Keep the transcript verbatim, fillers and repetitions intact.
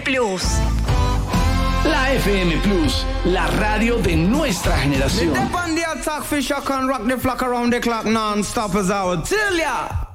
Plus. La F M Plus, la radio de nuestra generación. The dip on the attack fish, I can rock the flock around the clock non-stop as I would tell ya.